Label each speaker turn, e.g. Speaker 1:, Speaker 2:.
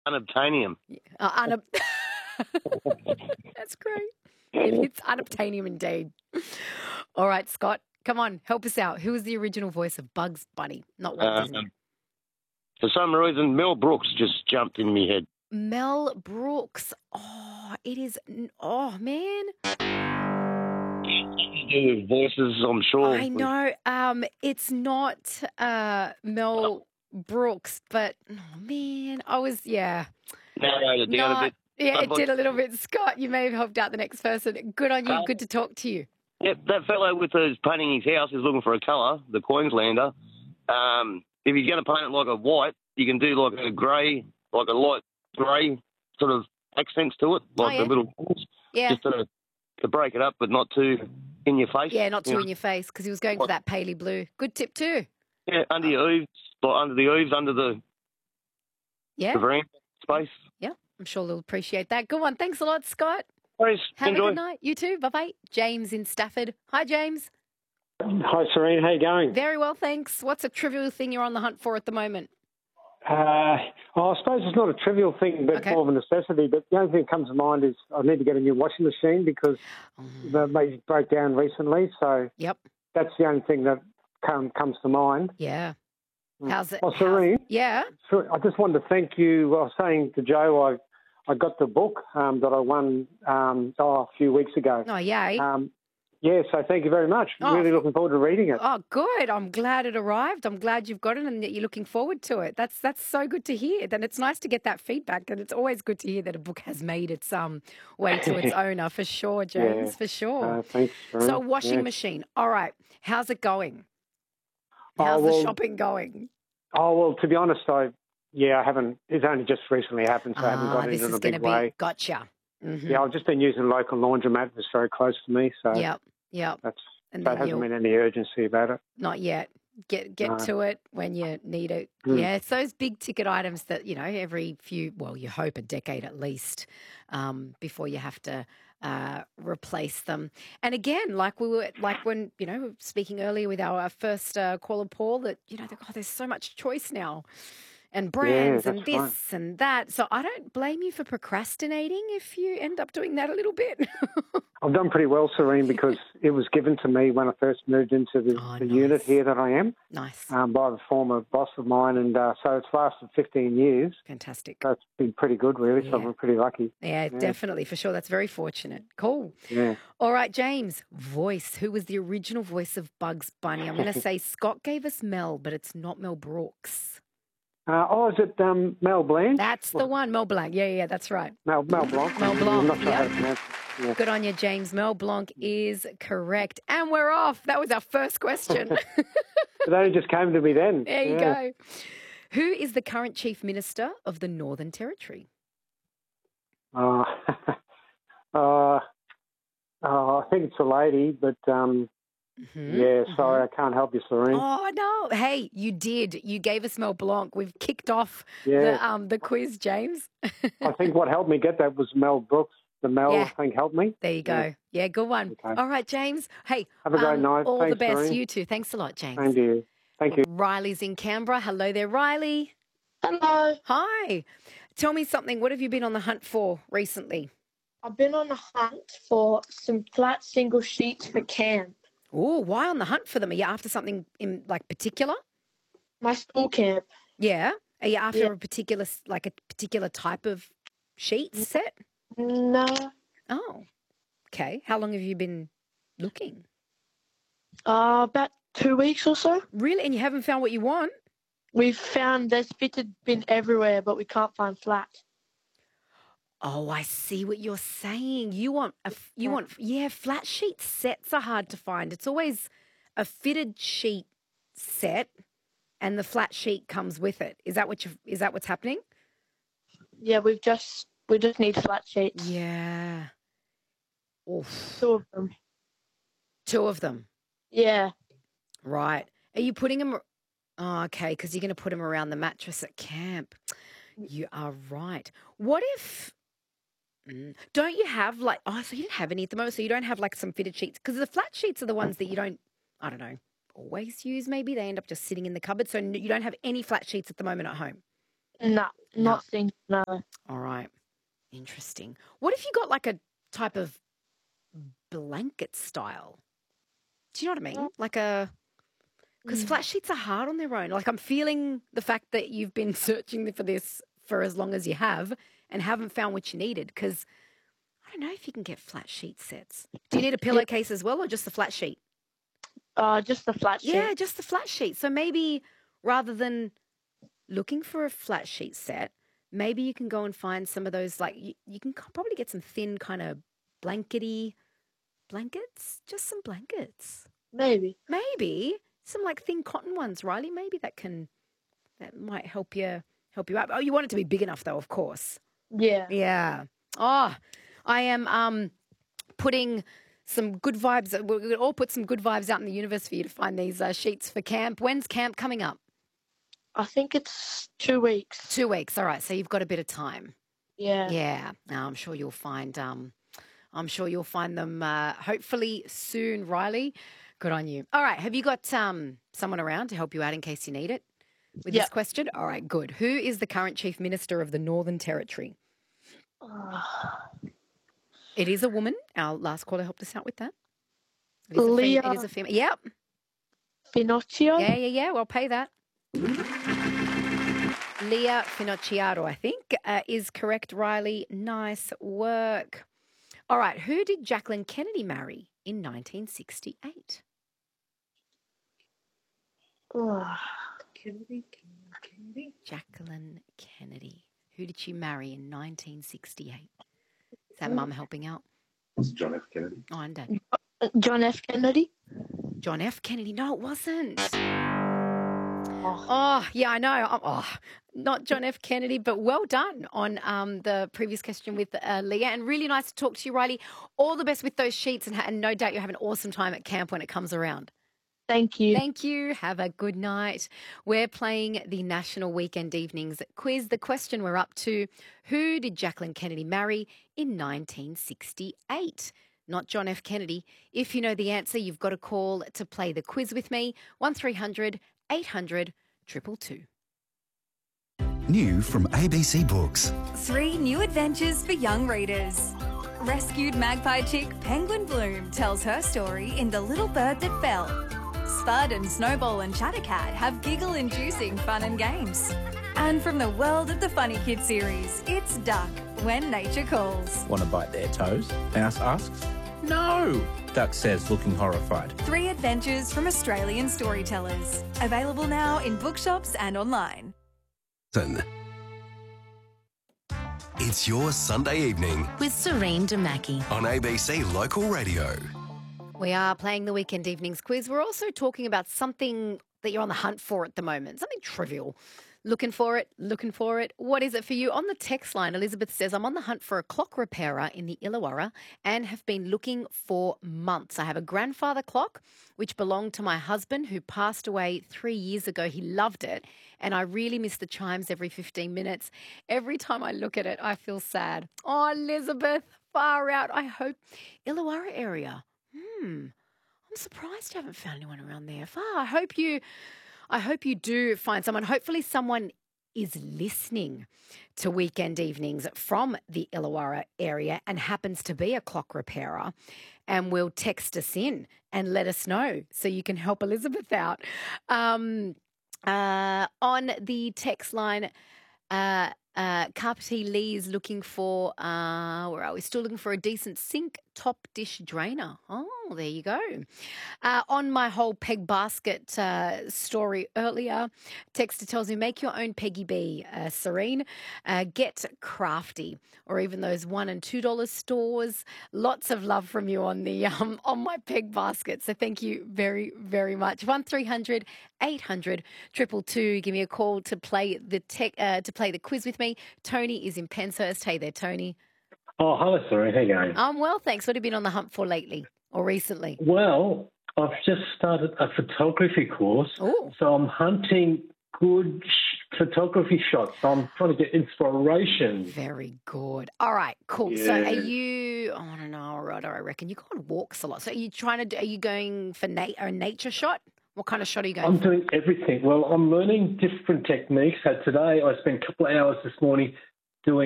Speaker 1: unobtainium.
Speaker 2: That's great. It's unobtainium indeed. All right, Scott, come on, help us out. Who was the original voice of Bugs Bunny? Not Walt Disney.
Speaker 1: For some reason, Mel Brooks just jumped in my head.
Speaker 2: Mel Brooks. Oh, it is. Oh, man.
Speaker 1: Do voices, I'm sure.
Speaker 2: I know. It's not Mel Brooks, but oh, man,
Speaker 1: Narrated down a bit.
Speaker 2: Yeah, it did a little bit. Scott, you may have helped out the next person. Good on you. Good to talk to you.
Speaker 1: Yep, that fellow with his painting his house is looking for a colour, the Queenslander. If he's going to paint it like a white, you can do like a grey, like a light grey sort of accents to it, like the little balls.
Speaker 2: Yeah.
Speaker 1: Just to break it up, but not too in your face.
Speaker 2: Yeah, not too in your face, because he was going for that paley blue. Good tip too.
Speaker 1: Yeah, under your eaves, like under the eaves, under the veranda space.
Speaker 2: Yeah, I'm sure they'll appreciate that. Good one. Thanks a lot, Scott.
Speaker 1: Thanks.
Speaker 2: Have
Speaker 1: Enjoy.
Speaker 2: a good night. You too. Bye-bye. James in Stafford. Hi, James.
Speaker 3: Hi, Serene. How you going?
Speaker 2: Very well, thanks. What's a trivial thing you're on the hunt for at the moment?
Speaker 3: I suppose it's not a trivial thing, but more of a necessity. But the only thing that comes to mind is I need to get a new washing machine because they broke down recently. So that's the only thing that comes to mind.
Speaker 2: Yeah. How's it?
Speaker 3: Oh, Serene.
Speaker 2: Yeah.
Speaker 3: I just wanted to thank you. I was saying to Joe, I got the book that I won a few weeks ago.
Speaker 2: Oh, yay.
Speaker 3: Yeah, so thank you very much. Really looking forward to reading it.
Speaker 2: Oh, good. I'm glad it arrived. I'm glad you've got it and that you're looking forward to it. That's so good to hear. Then it's nice to get that feedback, and it's always good to hear that a book has made its way to its owner, for sure, James, for sure.
Speaker 3: Thanks.
Speaker 2: So washing machine. All right. How's it going? How's the shopping going?
Speaker 3: Oh, well, to be honest, I haven't. It's only just recently happened, so I haven't got into it in a big way.
Speaker 2: Gotcha. Mm-hmm.
Speaker 3: Yeah, I've just been using a local laundromat that's very close to me, so
Speaker 2: Yep.
Speaker 3: That hasn't been any urgency about it.
Speaker 2: Not yet. Get to it when you need it. Yeah, it's those big ticket items that, every few, you hope a decade at least, before you have to replace them. And again, like when, speaking earlier with our first caller, Paul, that, there's so much choice now. And brands and this and that. So I don't blame you for procrastinating if you end up doing that a little bit.
Speaker 3: I've done pretty well, Serene, because it was given to me when I first moved into the unit here that I am.
Speaker 2: Nice.
Speaker 3: By the former boss of mine. And so it's lasted 15 years.
Speaker 2: Fantastic.
Speaker 3: So it's been pretty good, really. So I'm pretty lucky.
Speaker 2: Yeah, definitely, for sure. That's very fortunate. Cool.
Speaker 3: Yeah.
Speaker 2: All right, James, voice. Who was the original voice of Bugs Bunny? I'm going to say Scott gave us Mel, but it's not Mel Brooks.
Speaker 3: Is it Mel Blanc?
Speaker 2: That's the one, Mel Blanc. Yeah, that's right.
Speaker 3: Mel Blanc.
Speaker 2: Mel Blanc.
Speaker 3: I'm not sure how to pronounce it. Yeah.
Speaker 2: Good on you, James. Mel Blanc is correct. And we're off. That was our first question.
Speaker 3: It only just came to me then.
Speaker 2: There you go. Who is the current Chief Minister of the Northern Territory?
Speaker 3: I think it's a lady, but... sorry, I can't help you, Serene.
Speaker 2: Oh, no. Hey, you did. You gave us Mel Blanc. We've kicked off the quiz, James.
Speaker 3: I think what helped me get that was Mel Brooks. The Mel, I think, helped me.
Speaker 2: There you go. Yeah, good one.
Speaker 3: Okay.
Speaker 2: All right, James. Hey,
Speaker 3: have a great night.
Speaker 2: All
Speaker 3: Thanks,
Speaker 2: the best.
Speaker 3: Serene.
Speaker 2: You too. Thanks a lot, James.
Speaker 3: Same to you. Thank you.
Speaker 2: Riley's in Canberra. Hello there, Riley.
Speaker 4: Hello.
Speaker 2: Hi. Tell me something. What have you been on the hunt for recently?
Speaker 4: I've been on the hunt for some flat single sheets for camp.
Speaker 2: Oh, why on the hunt for them? Are you after something in particular?
Speaker 4: My school camp.
Speaker 2: Yeah. Are you after a particular type of sheet set?
Speaker 4: No.
Speaker 2: Oh, okay. How long have you been looking?
Speaker 4: About 2 weeks or so.
Speaker 2: Really? And you haven't found what you want?
Speaker 4: We've found there's fitted bin everywhere, but we can't find flat.
Speaker 2: Oh, I see what you're saying. You want flat sheet sets are hard to find. It's always a fitted sheet set, and the flat sheet comes with it. Is that what's happening?
Speaker 4: Yeah, we just need flat sheets.
Speaker 2: Yeah. Oof.
Speaker 4: 2 of them.
Speaker 2: 2 of them.
Speaker 4: Yeah.
Speaker 2: Right. Are you putting them? Oh, okay, because you're going to put them around the mattress at camp. You are right. What if? Don't you have so you don't have any at the moment, so you don't have some fitted sheets? Because the flat sheets are the ones that you don't, I don't know, always use maybe. They end up just sitting in the cupboard. So you don't have any flat sheets at the moment at home?
Speaker 4: No, not single, no.
Speaker 2: All right. Interesting. What if you got like a type of blanket style? Do you know what I mean? Like because flat sheets are hard on their own. Like I'm feeling the fact that you've been searching for this for as long as you have and haven't found what you needed because I don't know if you can get flat sheet sets. Do you need a pillowcase as well or just the flat sheet?
Speaker 4: Just the flat sheet.
Speaker 2: Yeah, just the flat sheet. So maybe rather than looking for a flat sheet set, maybe you can go and find some of those, like you can probably get some thin kind of blankety blankets, just some blankets.
Speaker 4: Maybe
Speaker 2: some like thin cotton ones, Riley. Maybe that might help you out. Oh, you want it to be big enough though, of course. Yeah. Oh, I am putting some good vibes. We're going to all put some good vibes out in the universe for you to find these sheets for camp. When's camp coming up?
Speaker 4: I think it's 2 weeks.
Speaker 2: 2 weeks. All right. So you've got a bit of time.
Speaker 4: Yeah.
Speaker 2: Yeah. I'm sure you'll find. I'm sure you'll find them hopefully soon, Riley. Good on you. All right. Have you got someone around to help you out in case you need it with this question? All right. Good. Who is the current Chief Minister of the Northern Territory? It is a woman. Our last caller helped us out with that. It is a female. Yep.
Speaker 4: Finocchiaro?
Speaker 2: Yeah. Well, pay that. Leah Finocchiaro, I think, is correct, Riley. Nice work. All right. Who did Jacqueline Kennedy marry in 1968?
Speaker 5: Kennedy.
Speaker 2: Jacqueline Kennedy. Who did she marry in 1968? Is that Mum helping out?
Speaker 5: Was John F. Kennedy?
Speaker 2: Oh, and Dad.
Speaker 4: John F. Kennedy?
Speaker 2: John F. Kennedy. No, it wasn't. Oh, yeah, I know. Not John F. Kennedy, but well done on the previous question with Leah. And really nice to talk to you, Riley. All the best with those sheets and no doubt you'll have an awesome time at camp when it comes around.
Speaker 4: Thank you.
Speaker 2: Thank you. Have a good night. We're playing the National Weekend Evenings quiz. The question we're up to, who did Jacqueline Kennedy marry in 1968? Not John F. Kennedy. If you know the answer, you've got a call to play the quiz with me, 1300 800 222.
Speaker 6: New from ABC Books.
Speaker 7: 3 new adventures for young readers. Rescued magpie chick Penguin Bloom tells her story in The Little Bird That Fell. Spud and Snowball and Chattercat have giggle-inducing fun and games. And from the world of the Funny Kids series, it's Duck, When Nature Calls.
Speaker 8: Want to bite their toes? Mouse asks. No, Duck says, looking horrified.
Speaker 7: 3 adventures from Australian storytellers. Available now in bookshops and online.
Speaker 6: It's your Sunday evening
Speaker 9: with Serene Damaki
Speaker 6: on ABC Local Radio.
Speaker 2: We are playing the Weekend Evenings quiz. We're also talking about something that you're on the hunt for at the moment, something trivial. Looking for it. What is it for you? On the text line, Elizabeth says, I'm on the hunt for a clock repairer in the Illawarra and have been looking for months. I have a grandfather clock, which belonged to my husband who passed away 3 years ago. He loved it. And I really miss the chimes every 15 minutes. Every time I look at it, I feel sad. Oh, Elizabeth, far out. I hope Illawarra area. I'm surprised you haven't found anyone around there. I hope you do find someone. Hopefully someone is listening to Weekend Evenings from the Illawarra area and happens to be a clock repairer and will text us in and let us know so you can help Elizabeth out. On the text line, Carpety Lee is looking for, where are we? Still looking for a decent sink top dish drainer. Oh, there you go. On my whole peg basket story earlier, texter tells me, make your own Peggy B, Serene. Get crafty, or even those $1 and $2 stores. Lots of love from you on the on my peg basket. So thank you very, very much. 1300 800 222. Give me a call to play the quiz with me. Tony is in Penshurst. Hey there, Tony.
Speaker 10: Oh, hello, Serene. How you going?
Speaker 2: I'm well, thanks. What have you been on the hunt for lately or recently?
Speaker 10: Well, I've just started a photography course.
Speaker 2: Ooh.
Speaker 10: So I'm hunting good photography shots. So I'm trying to get inspiration.
Speaker 2: Very good. All right, cool.
Speaker 10: Yeah.
Speaker 2: So are you, I don't know, I reckon you go on walks a lot. So are you going for a nature shot What kind of shot are you going
Speaker 10: I'm
Speaker 2: for?
Speaker 10: doing everything. Well, I'm learning different techniques. So today I spent a couple of hours this morning